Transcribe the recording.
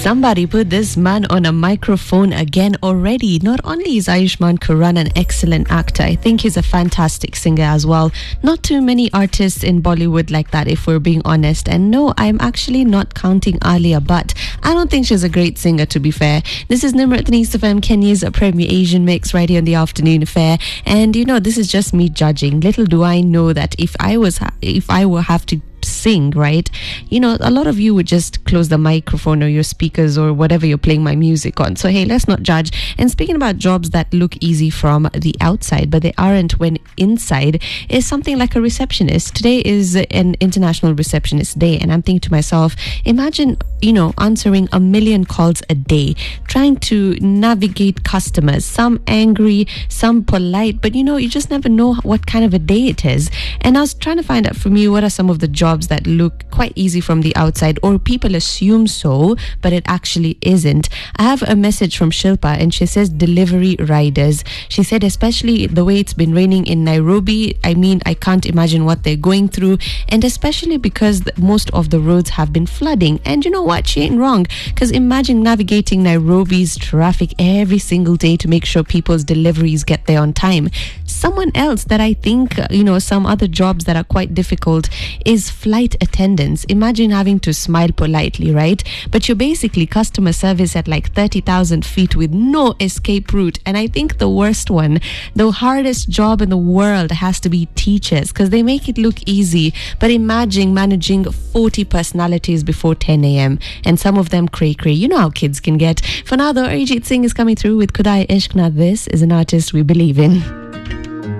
Somebody put this man on a microphone again already. Not only is Ayushmann Khurrana an excellent actor, I think he's a fantastic singer as well. Not too many artists in Bollywood like that, if we're being honest. And no, I'm actually not counting Alia Bhatt. I don't think she's a great singer, to be fair. This is Nimrat East FM, Kenya's Premier Asian Mix, right here on the Afternoon Affair. And you know, this is just me judging. Little do I know that if I were have to sing, right, you know, a lot of you would just close the microphone or your speakers or whatever you're playing my music on. So hey, let's not judge. And speaking about jobs that look easy from the outside but they aren't when inside, is something like a receptionist. Today is an International Receptionist Day, and I'm thinking to myself, imagine, you know, answering 1 million calls a day, trying to navigate customers, some angry, some polite, but you know, you just never know what kind of a day it is. And I was trying to find out from you, what are some of the jobs that look quite easy from the outside, or people assume so but it actually isn't. I have a message from Shilpa, and she says delivery riders. She said especially the way it's been raining in Nairobi, I mean, I can't imagine what they're going through, and especially because most of the roads have been flooding. And you know what, she ain't wrong, because imagine navigating Nairobi's traffic every single day to make sure people's deliveries get there on time. Someone else that I think, you know, some other jobs that are quite difficult is flight attendants. Imagine having to smile politely, right? But you're basically customer service at like 30,000 feet with no escape route. And I think the worst one, the hardest job in the world, has to be teachers, because they make it look easy. But imagine managing 40 personalities before 10 a.m. and some of them cray-cray. You know how kids can get. For now though, Arijit Singh is coming through with Kudai Ishq Na. This is an artist we believe in.